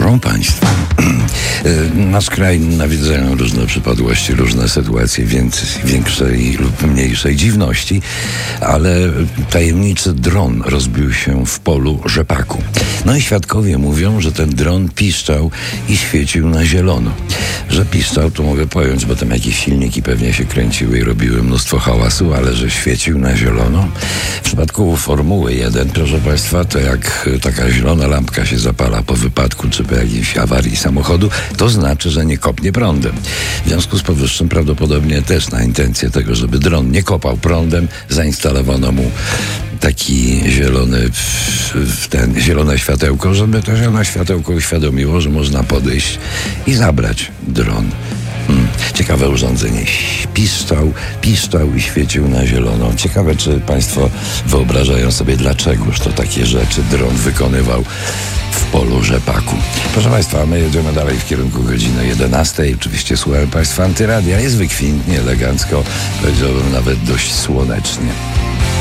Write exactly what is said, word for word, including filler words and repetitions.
Proszę Państwa, nasz kraj nawiedzają różne przypadłości, różne sytuacje, więc większej lub mniejszej dziwności, ale tajemniczy dron rozbił się w polu rzepaku. No i świadkowie mówią, że ten dron piszczał i świecił na zielono. Że piszczał, to mogę pojąć, bo tam jakieś silniki pewnie się kręciły i robiły mnóstwo hałasu, ale że świecił na zielono. W przypadku Formuły jeden, proszę Państwa, to jak taka zielona lampka się zapala po wypadku czy po jakiejś awarii samochodu, to znaczy, że nie kopnie prądem. W związku z powyższym prawdopodobnie też na intencję tego, żeby dron nie kopał prądem, zainstalowano mu taki zielony, w ten zielone światełko, żeby to zielone światełko uświadomiło, że można podejść i zabrać dron. Hmm. Ciekawe urządzenie. Piszczał, piszczał i świecił na zielono. Ciekawe, czy Państwo wyobrażają sobie, dlaczegoż to takie rzeczy dron wykonywał w polu rzepaku. Proszę Państwa, my jedziemy dalej w kierunku godziny jedenastej. Oczywiście słuchają Państwa Antyradia. Jest wykwintnie, elegancko, powiedziałbym nawet dość słonecznie.